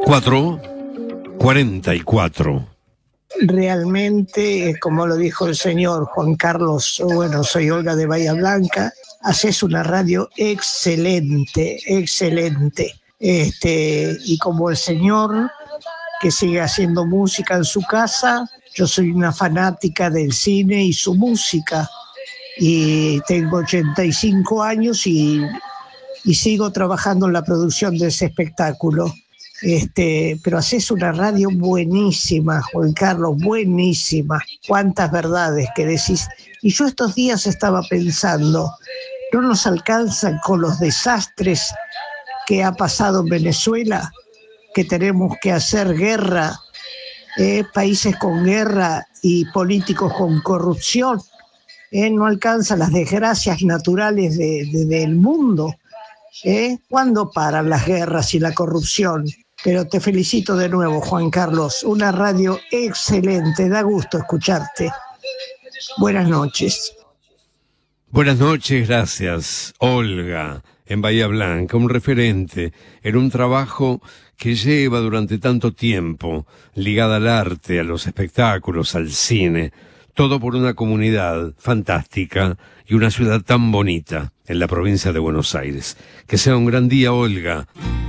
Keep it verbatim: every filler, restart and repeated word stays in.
cuatro cuarenta y cuatro. Realmente, como lo dijo el señor Juan Carlos, bueno, soy Olga de Bahía Blanca, haces una radio excelente, excelente. Este, y como el señor que sigue haciendo música en su casa, yo soy una fanática del cine y su música. Y tengo ochenta y cinco años y, y sigo trabajando en la producción de ese espectáculo. Este, pero haces una radio buenísima, Juan Carlos, buenísima. Cuántas verdades que decís. Y yo estos días estaba pensando, no nos alcanzan con los desastres que ha pasado en Venezuela, que tenemos que hacer guerra, eh, países con guerra y políticos con corrupción. Eh, no alcanzan las desgracias naturales de, de, del mundo. ¿Eh? ¿Cuándo paran las guerras y la corrupción? Pero te felicito de nuevo, Juan Carlos. Una radio excelente, da gusto escucharte. Buenas noches. Buenas noches, gracias. Olga, en Bahía Blanca, un referente en un trabajo que lleva durante tanto tiempo, ligada al arte, a los espectáculos, al cine, todo por una comunidad fantástica y una ciudad tan bonita en la provincia de Buenos Aires. Que sea un gran día, Olga.